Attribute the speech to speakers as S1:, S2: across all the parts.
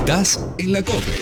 S1: Estás en la COPE.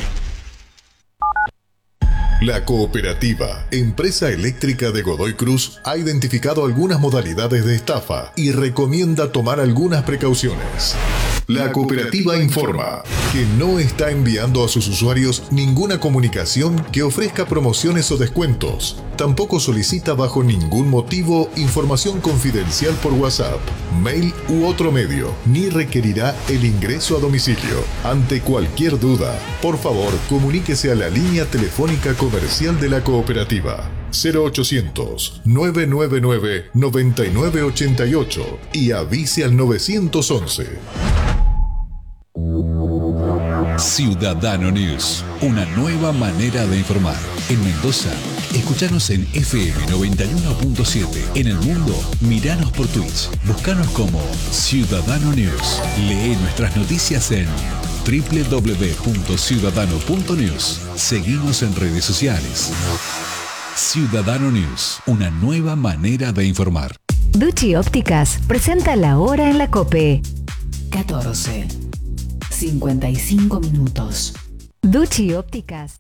S2: La Cooperativa, empresa eléctrica de Godoy Cruz, ha identificado algunas modalidades de estafa y recomienda tomar algunas precauciones. La cooperativa informa que no está enviando a sus usuarios ninguna comunicación que ofrezca promociones o descuentos. Tampoco solicita bajo ningún motivo información confidencial por WhatsApp, mail u otro medio, ni requerirá el ingreso a domicilio. Ante cualquier duda, por favor, comuníquese a la línea telefónica comercial de la cooperativa 0800-999-9988 y avise al 911.
S1: Ciudadano News, una nueva manera de informar. En Mendoza, escuchanos en FM 91.7. En el mundo, miranos por Twitch. Búscanos como Ciudadano News. Lee nuestras noticias en www.ciudadano.news. Seguimos en redes sociales. Ciudadano News, una nueva manera de informar.
S3: Ducci Ópticas presenta la hora en la COPE.
S4: 14:55 minutos.
S3: Ducci Ópticas.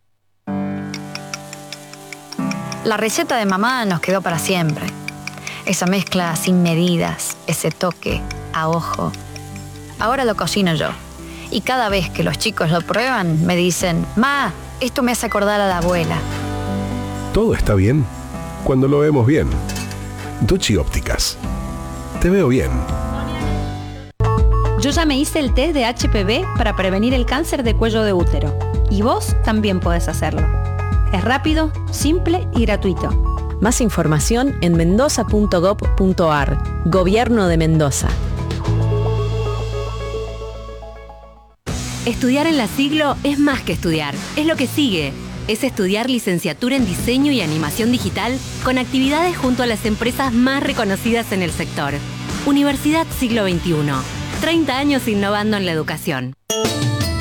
S5: La receta de mamá nos quedó para siempre. Esa mezcla sin medidas, ese toque a ojo. Ahora lo cocino yo. Y cada vez que los chicos lo prueban, me dicen: "Ma, esto me hace acordar a la abuela".
S6: Todo está bien cuando lo vemos bien. Ducci Ópticas. Te veo bien.
S7: Yo ya me hice el test de HPV para prevenir el cáncer de cuello de útero. Y vos también podés hacerlo. Es rápido, simple y gratuito.
S8: Más información en mendoza.gov.ar. Gobierno de Mendoza.
S9: Estudiar en la Siglo es más que estudiar, es lo que sigue. Es estudiar licenciatura en diseño y animación digital con actividades junto a las empresas más reconocidas en el sector. Universidad Siglo XXI. 30 años innovando en la educación.